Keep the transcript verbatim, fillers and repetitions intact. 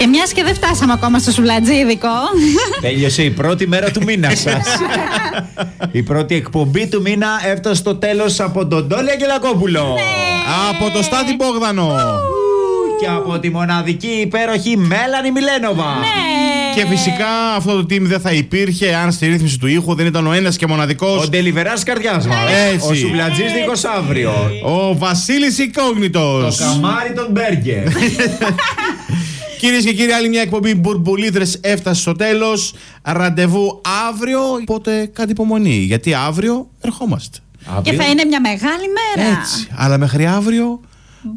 Και μιας και δεν φτάσαμε ακόμα στο σουβλατζίδικο. Τέλειωσε η πρώτη μέρα του μήνα σας. Η πρώτη εκπομπή του μήνα έφτασε στο τέλος από τον Τόλι Αγγελακόπουλο. Ναι. Από το Στάθη Μπόγδανο. Και από τη μοναδική υπέροχη Μέλανη Μιλένοβα. Ναι. Και φυσικά αυτό το team δεν θα υπήρχε αν στη ρύθμιση του ήχου δεν ήταν ο ένας και μοναδικός. Ο Ντελιβεράς καρδιάς μας. Έτσι. Ο Σουβλατζής Νίκος Αύριο. Ο Βασίλης Ικόγνητος. Το καμάρι των Μπέργκερ. Κυρίες και κύριοι, άλλη μια εκπομπή Μπουρμπουλίδρες έφτασε στο τέλος. Ραντεβού αύριο. Οπότε κάντε υπομονή, γιατί αύριο ερχόμαστε. Και θα είναι μια μεγάλη μέρα. Έτσι. Αλλά μέχρι αύριο